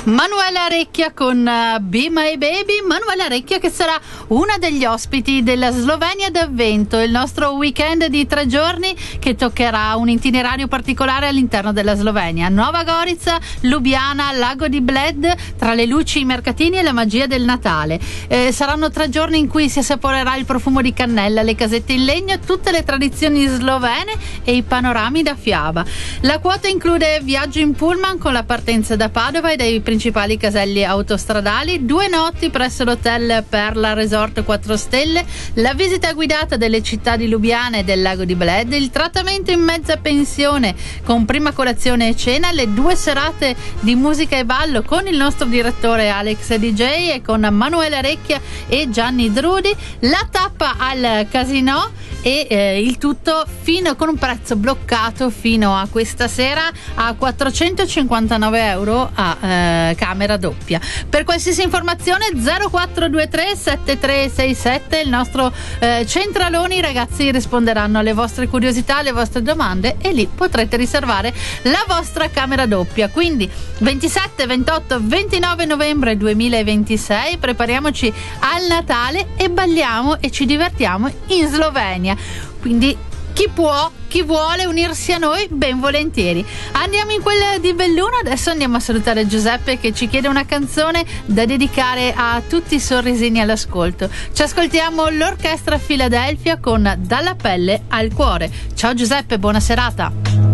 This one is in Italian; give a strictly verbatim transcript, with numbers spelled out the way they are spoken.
Manuela Arecchia con uh, Be My Baby. Manuela Arecchia che sarà una degli ospiti della Slovenia d'Avvento, il nostro weekend di tre giorni che toccherà un itinerario particolare all'interno della Slovenia. Nova Gorica, Lubiana, Lago di Bled, tra le luci, i mercatini e la magia del Natale. Eh, saranno tre giorni in cui si assaporerà il profumo di cannella, le casette in legno, tutte le tradizioni slovene e i panorami da fiaba. La quota include viaggio in pullman con la partenza da Padova e dai principali caselli autostradali, due notti presso l'hotel Perla Resort quattro stelle, la visita guidata delle città di Lubiana e del lago di Bled, il trattamento in mezza pensione con prima colazione e cena, le due serate di musica e ballo con il nostro direttore Alex D J e con Manuela Arecchia e Gianni Drudi, la tappa al casino e eh, il tutto fino con un prezzo bloccato fino a questa sera a quattrocentocinquantanove euro a eh, camera doppia. Per qualsiasi informazione zero quattro due tre sette tre sei sette, il nostro eh, centralone, i ragazzi risponderanno alle vostre curiosità, alle vostre domande e lì potrete riservare la vostra camera doppia. Quindi ventisette, ventotto, ventinove novembre duemilaventisei, prepariamoci al Natale e balliamo e ci divertiamo in Slovenia. Quindi chi può, chi vuole unirsi a noi, ben volentieri. Andiamo in quella di Belluno, adesso andiamo a salutare Giuseppe che ci chiede una canzone da dedicare a tutti i sorrisini all'ascolto. Ci ascoltiamo l'Orchestra Philadelphia con Dalla pelle al cuore. Ciao Giuseppe, buona serata.